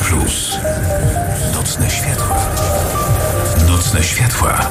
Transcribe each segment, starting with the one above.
Plus. Nocne światła. Nocne światła.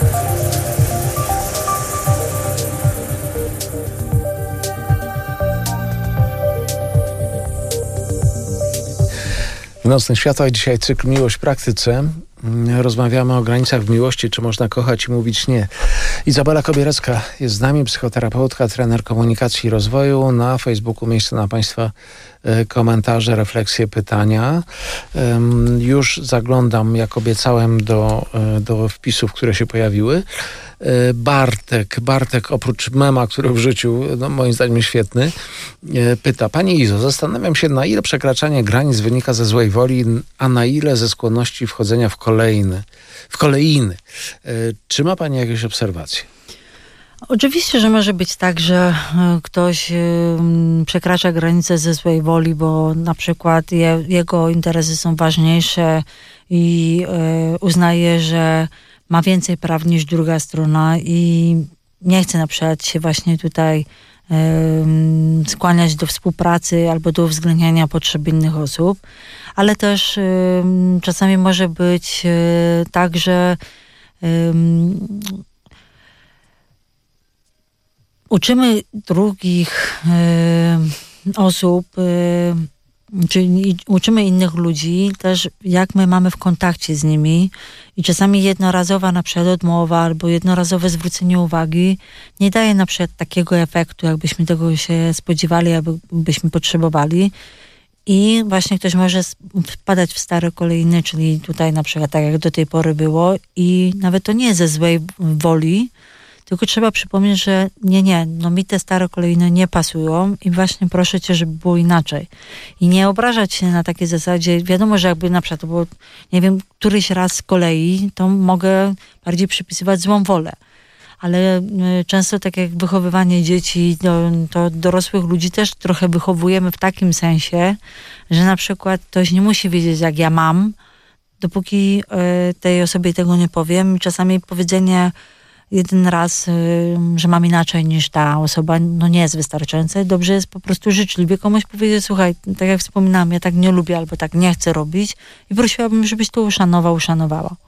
W Nocnych Światłach dzisiaj cykl Miłość w praktyce. Rozmawiamy o granicach w miłości, czy można kochać i mówić nie. Izabela Kobierecka jest z nami, psychoterapeutka, trener komunikacji i rozwoju. Na Facebooku miejsce na Państwa komentarze, refleksje, pytania. Już zaglądam, jak obiecałem, do wpisów, które się pojawiły. Bartek, oprócz mema, który w życiu, moim zdaniem świetny, pyta: Pani Izo, zastanawiam się, na ile przekraczanie granic wynika ze złej woli, a na ile ze skłonności wchodzenia w kolejny. Czy ma Pani jakieś obserwacje? Oczywiście, że może być tak, że ktoś przekracza granice ze złej woli, bo na przykład jego interesy są ważniejsze i uznaje, że ma więcej praw niż druga strona i nie chce na przykład się właśnie tutaj skłaniać do współpracy albo do uwzględniania potrzeb innych osób, ale też czasami może być tak, że uczymy drugich osób, czyli uczymy innych ludzi też, jak my mamy w kontakcie z nimi i czasami jednorazowa na przykład odmowa albo jednorazowe zwrócenie uwagi nie daje na przykład takiego efektu, jakbyśmy tego się spodziewali, jakbyśmy potrzebowali. I właśnie ktoś może wpadać w stare kolejny, czyli tutaj na przykład tak jak do tej pory było i nawet to nie ze złej woli, tylko trzeba przypomnieć, że nie, mi te stare kolejne nie pasują i właśnie proszę cię, żeby było inaczej. I nie obrażać się na takiej zasadzie. Wiadomo, że jakby na przykład to było, nie wiem, któryś raz z kolei, to mogę bardziej przypisywać złą wolę. Ale często tak jak wychowywanie dzieci, to dorosłych ludzi też trochę wychowujemy w takim sensie, że na przykład ktoś nie musi wiedzieć, jak ja mam, dopóki tej osobie tego nie powiem. Czasami powiedzenie jeden raz, że mam inaczej niż ta osoba, nie jest wystarczające. Dobrze jest po prostu życzliwie komuś powiedzieć: słuchaj, tak jak wspominałam, ja tak nie lubię albo tak nie chcę robić i prosiłabym, żebyś to uszanowała.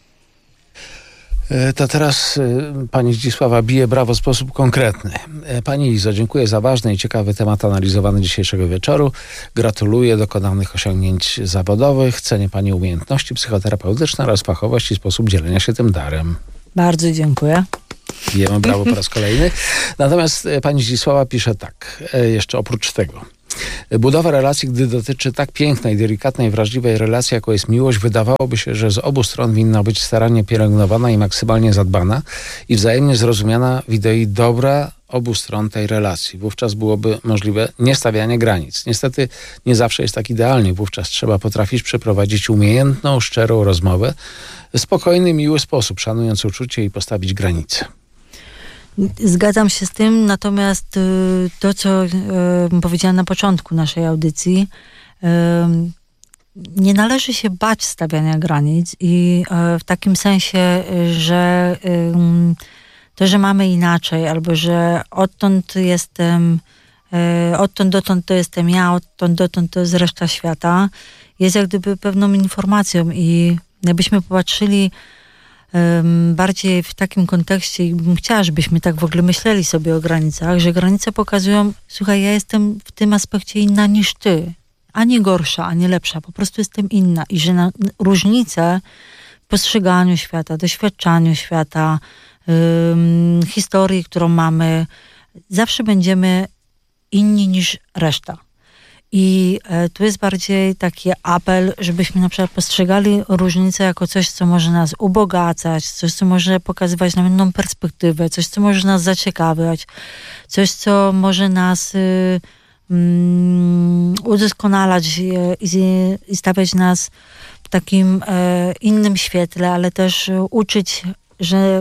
To teraz pani Zdzisława bije brawo w sposób konkretny. Pani Izo, dziękuję za ważny i ciekawy temat analizowany dzisiejszego wieczoru. Gratuluję dokonanych osiągnięć zawodowych. Cenię pani umiejętności psychoterapeutyczne oraz fachowość i sposób dzielenia się tym darem. Bardzo dziękuję. Bijemy brawo po raz kolejny. Natomiast pani Zdzisława pisze tak, jeszcze oprócz tego. Budowa relacji, gdy dotyczy tak pięknej, delikatnej, wrażliwej relacji, jaką jest miłość, wydawałoby się, że z obu stron winna być starannie pielęgnowana i maksymalnie zadbana i wzajemnie zrozumiana w idei dobra obu stron tej relacji. Wówczas byłoby możliwe niestawianie granic. Niestety nie zawsze jest tak idealnie. Wówczas trzeba potrafić przeprowadzić umiejętną, szczerą rozmowę w spokojny, miły sposób, szanując uczucie i postawić granice. Zgadzam się z tym, natomiast to, co powiedziałam na początku naszej audycji, nie należy się bać stawiania granic i w takim sensie, że to, że mamy inaczej, albo że odtąd dotąd to jestem ja, odtąd dotąd to jest reszta świata, jest jak gdyby pewną informacją i jakbyśmy popatrzyli bardziej w takim kontekście i bym chciała, żebyśmy tak w ogóle myśleli sobie o granicach, że granice pokazują: słuchaj, ja jestem w tym aspekcie inna niż ty. Ani gorsza, ani lepsza. Po prostu jestem inna. I że różnice w postrzeganiu świata, doświadczaniu świata, historii, którą mamy, zawsze będziemy inni niż reszta. I tu jest bardziej taki apel, żebyśmy na przykład postrzegali różnicę jako coś, co może nas ubogacać, coś, co może pokazywać nam inną perspektywę, coś, co może nas zaciekawiać, coś, co może nas udoskonalać i stawiać nas w takim innym świetle, ale też uczyć, że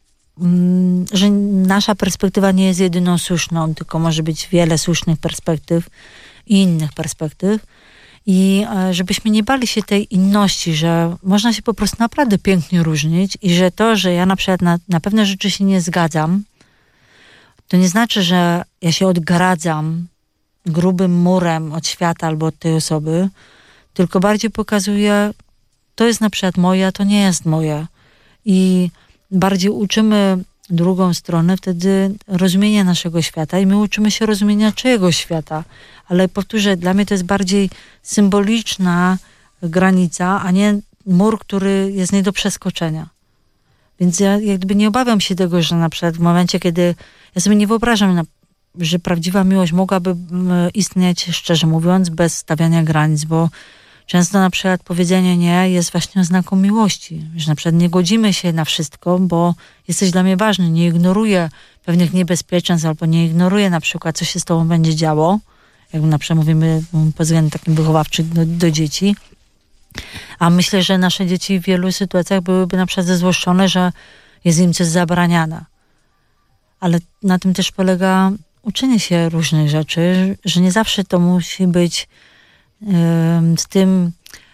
nasza perspektywa nie jest jedyną słuszną, tylko może być wiele słusznych perspektyw i innych perspektyw. I żebyśmy nie bali się tej inności, że można się po prostu naprawdę pięknie różnić i że to, że ja na przykład na pewne rzeczy się nie zgadzam, to nie znaczy, że ja się odgradzam grubym murem od świata albo od tej osoby, tylko bardziej pokazuje, to jest na przykład moje, a to nie jest moje. I bardziej uczymy drugą stronę wtedy rozumienia naszego świata i my uczymy się rozumienia czyjegoś świata. Ale powtórzę, dla mnie to jest bardziej symboliczna granica, a nie mur, który jest nie do przeskoczenia. Więc ja jakby nie obawiam się tego, że na przykład w momencie, kiedy ja sobie nie wyobrażam, że prawdziwa miłość mogłaby istnieć, szczerze mówiąc, bez stawiania granic, bo często na przykład powiedzenie nie jest właśnie oznaką miłości. Że na przykład nie godzimy się na wszystko, bo jesteś dla mnie ważny, nie ignoruję pewnych niebezpieczeństw albo nie ignoruję na przykład, co się z tobą będzie działo, jak na przykład mówimy pod względem takim wychowawczym do dzieci. A myślę, że nasze dzieci w wielu sytuacjach byłyby na przykład zezłoszczone, że jest im coś zabraniane. Ale na tym też polega uczenie się różnych rzeczy, że nie zawsze to musi być z tym,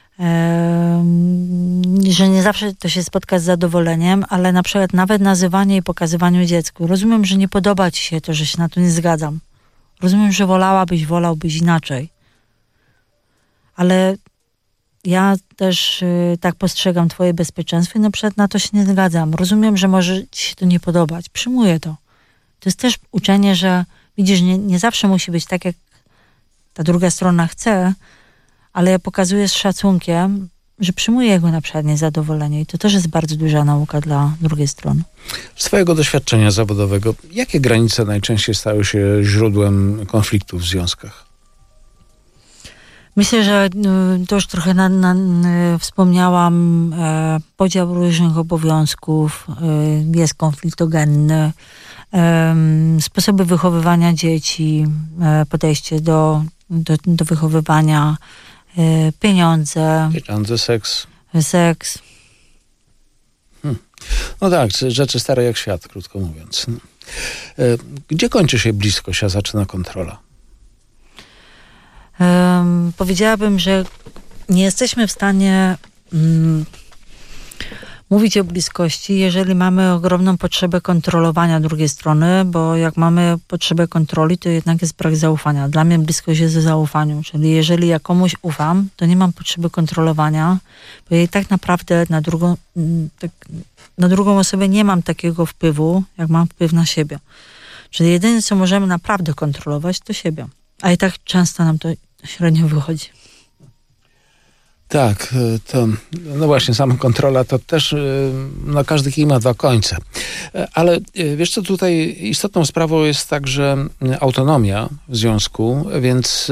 że nie zawsze to się spotka z zadowoleniem, ale na przykład nawet nazywanie i pokazywanie dziecku. Rozumiem, że nie podoba ci się to, że się na to nie zgadzam. Rozumiem, że wolałbyś inaczej. Ale ja też tak postrzegam twoje bezpieczeństwo i na przykład na to się nie zgadzam. Rozumiem, że może ci się to nie podobać. Przyjmuję to. To jest też uczenie, że widzisz, nie zawsze musi być tak, jak ta druga strona chce, ale ja pokazuję z szacunkiem, że przyjmuję jego na przykład niezadowolenie i to też jest bardzo duża nauka dla drugiej strony. Z twojego doświadczenia zawodowego, jakie granice najczęściej stały się źródłem konfliktów w związkach? Myślę, że to już trochę wspomniałam, podział różnych obowiązków, jest konfliktogenny, sposoby wychowywania dzieci, podejście do wychowywania, pieniądze, seks. No tak, rzeczy stare jak świat, krótko mówiąc. Gdzie kończy się bliskość, a zaczyna kontrola? Powiedziałabym, że nie jesteśmy w stanie mówić o bliskości, jeżeli mamy ogromną potrzebę kontrolowania drugiej strony, bo jak mamy potrzebę kontroli, to jednak jest brak zaufania. Dla mnie bliskość jest w zaufaniu, czyli jeżeli ja komuś ufam, to nie mam potrzeby kontrolowania, bo ja i tak naprawdę na drugą osobę nie mam takiego wpływu, jak mam wpływ na siebie. Czyli jedyne, co możemy naprawdę kontrolować, to siebie. A i tak często nam to średnio wychodzi. Tak, to no właśnie, sama kontrola to też, no każdy kij ma dwa końce. Ale wiesz co, tutaj istotną sprawą jest także autonomia w związku, więc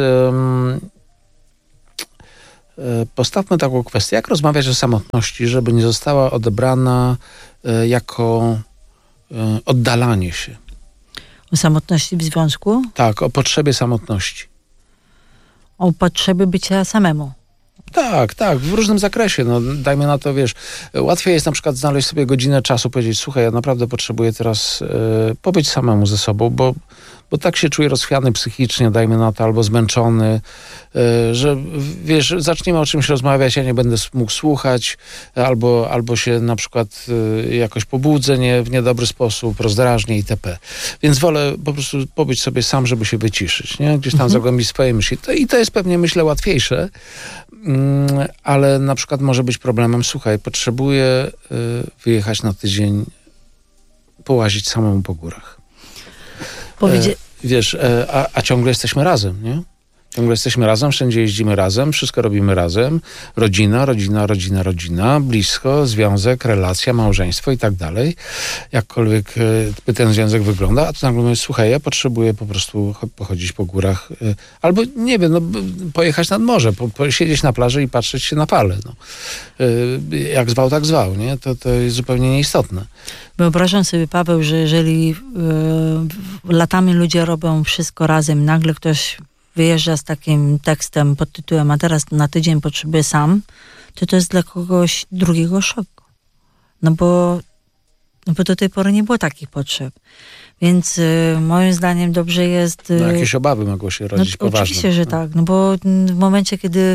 postawmy taką kwestię. Jak rozmawiać o samotności, żeby nie została odebrana jako oddalanie się? O samotności w związku? Tak, o potrzebie samotności. O potrzebie bycia samemu. Tak, w różnym zakresie. No, dajmy na to, wiesz, łatwiej jest na przykład znaleźć sobie godzinę czasu, powiedzieć, słuchaj, ja naprawdę potrzebuję teraz pobyć samemu ze sobą, bo tak się czuję rozchwiany psychicznie, dajmy na to, albo zmęczony, że wiesz, zaczniemy o czymś rozmawiać, ja nie będę mógł słuchać, albo się na przykład jakoś pobudzę w niedobry sposób, rozdrażnię itp. Więc wolę po prostu pobyć sobie sam, żeby się wyciszyć, nie? Gdzieś tam zagłębić swoje myśli. I to jest pewnie, myślę, łatwiejsze, ale na przykład może być problemem, słuchaj, potrzebuję wyjechać na tydzień, połazić samemu po górach. Wiesz, a ciągle jesteśmy razem, nie? Ciągle jesteśmy razem, wszędzie jeździmy razem, wszystko robimy razem. Rodzina, blisko, związek, relacja, małżeństwo i tak dalej. Jakkolwiek by ten związek wygląda, a tu nagle mówię, słuchaj, ja potrzebuję po prostu pochodzić po górach, albo nie wiem, no, pojechać nad morze, siedzieć na plaży i patrzeć się na fale. No. Jak zwał, tak zwał, nie? To jest zupełnie nieistotne. Wyobrażam sobie, Paweł, że jeżeli latami ludzie robią wszystko razem, nagle ktoś wyjeżdża z takim tekstem pod tytułem, a teraz na tydzień potrzebuję sam, to jest dla kogoś drugiego szok. No bo do tej pory nie było takich potrzeb. Więc moim zdaniem dobrze jest... No jakieś obawy mogło się rodzić poważne. Oczywiście, że tak. No bo w momencie, kiedy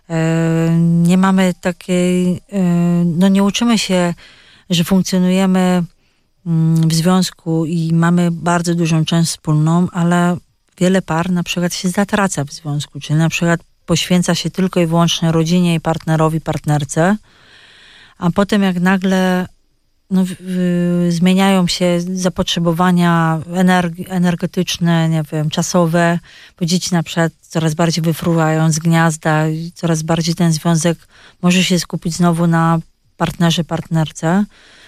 nie mamy takiej... no nie uczymy się, że funkcjonujemy w związku i mamy bardzo dużą część wspólną, ale wiele par na przykład się zatraca w związku, czyli na przykład poświęca się tylko i wyłącznie rodzinie i partnerowi, partnerce, a potem jak nagle zmieniają się zapotrzebowania energetyczne, nie wiem, czasowe, bo dzieci na przykład coraz bardziej wyfruwają z gniazda i coraz bardziej ten związek może się skupić znowu na partnerze, partnerce,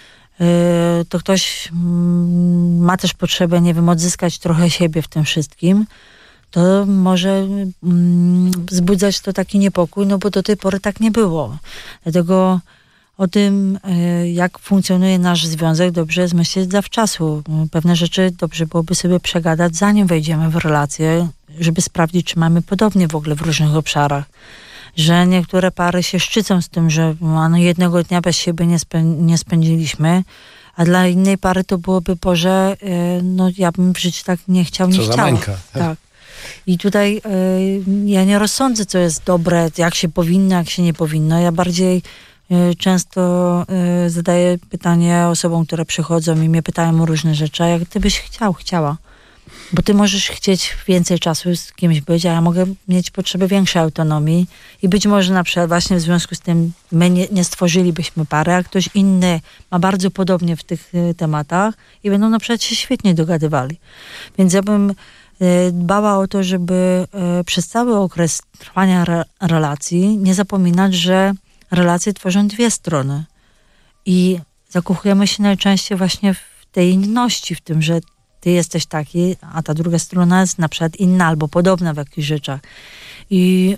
to ktoś ma też potrzebę, nie wiem, odzyskać trochę siebie w tym wszystkim, to może wzbudzać to taki niepokój, no bo do tej pory tak nie było. Dlatego o tym, jak funkcjonuje nasz związek, dobrze jest myśleć zawczasu. Pewne rzeczy dobrze byłoby sobie przegadać, zanim wejdziemy w relacje, żeby sprawdzić, czy mamy podobnie w ogóle w różnych obszarach. Że niektóre pary się szczycą z tym, że jednego dnia bez siebie nie spędziliśmy, a dla innej pary to byłoby, Boże, ja bym w życiu tak nie chciał, nie chciała. Co za męka. Tak. I tutaj ja nie rozsądzę, co jest dobre, jak się powinno, jak się nie powinno. Ja bardziej często zadaję pytanie osobom, które przychodzą i mnie pytają o różne rzeczy, a jak ty byś chciała. Bo ty możesz chcieć więcej czasu z kimś być, a ja mogę mieć potrzebę większej autonomii i być może na przykład właśnie w związku z tym my nie stworzylibyśmy pary, a ktoś inny ma bardzo podobnie w tych tematach i będą na przykład się świetnie dogadywali. Więc ja bym dbała o to, żeby przez cały okres trwania relacji nie zapominać, że relacje tworzą dwie strony. I zakochujemy się najczęściej właśnie w tej inności, w tym, że ty jesteś taki, a ta druga strona jest na przykład inna albo podobna w jakichś rzeczach. I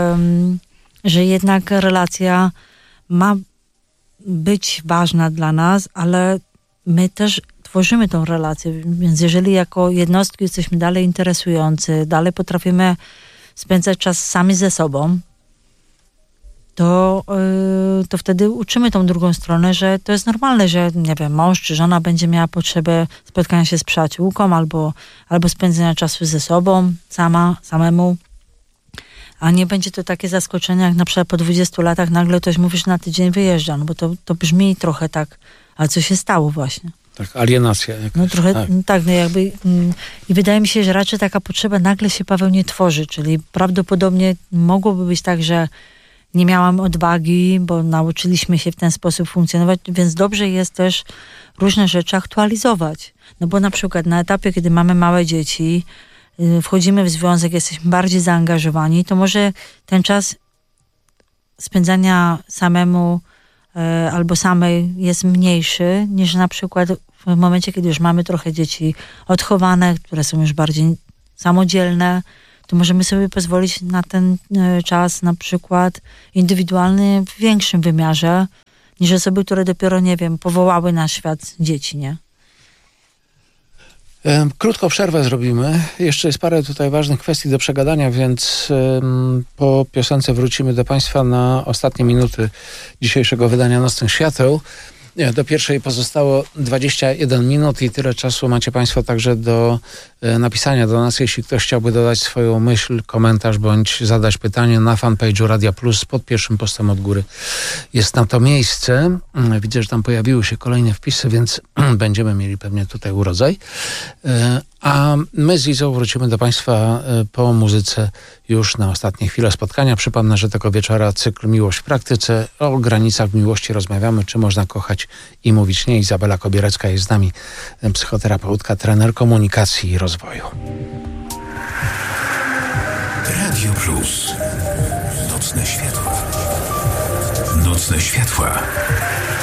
że jednak relacja ma być ważna dla nas, ale my też tworzymy tą relację. Więc jeżeli jako jednostki jesteśmy dalej interesujący, dalej potrafimy spędzać czas sami ze sobą, to wtedy uczymy tą drugą stronę, że to jest normalne, że nie wiem, mąż czy żona będzie miała potrzebę spotkania się z przyjaciółką albo spędzenia czasu ze sobą, samemu, a nie będzie to takie zaskoczenie, jak na przykład po 20 latach nagle ktoś mówi, że na tydzień wyjeżdża, no bo to brzmi trochę tak, ale co się stało właśnie? Tak, alienacja jakaś. No trochę tak, jakby i wydaje mi się, że raczej taka potrzeba nagle się, Paweł, nie tworzy, czyli prawdopodobnie mogłoby być tak, że nie miałam odwagi, bo nauczyliśmy się w ten sposób funkcjonować, więc dobrze jest też różne rzeczy aktualizować. No bo na przykład na etapie, kiedy mamy małe dzieci, wchodzimy w związek, jesteśmy bardziej zaangażowani, to może ten czas spędzania samemu albo samej jest mniejszy niż na przykład w momencie, kiedy już mamy trochę dzieci odchowane, które są już bardziej samodzielne, to możemy sobie pozwolić na ten czas na przykład indywidualny w większym wymiarze niż osoby, które dopiero, nie wiem, powołały na świat dzieci, nie? Krótką przerwę zrobimy. Jeszcze jest parę tutaj ważnych kwestii do przegadania, więc po piosence wrócimy do Państwa na ostatnie minuty dzisiejszego wydania Nocnych Świateł. Do pierwszej pozostało 21 minut i tyle czasu macie Państwo także do napisania do nas, jeśli ktoś chciałby dodać swoją myśl, komentarz bądź zadać pytanie na fanpage'u Radia Plus pod pierwszym postem od góry. Jest na to miejsce. Widzę, że tam pojawiły się kolejne wpisy, więc będziemy mieli pewnie tutaj urodzaj. A my z Izą wrócimy do Państwa po muzyce już na ostatnie chwile spotkania. Przypomnę, że tego wieczora cykl Miłość w praktyce. O granicach miłości rozmawiamy, czy można kochać i mówić nie. Izabela Kobierecka jest z nami, psychoterapeutka, trener komunikacji i rozwoju. Radio Plus. Nocne światła. Nocne światła.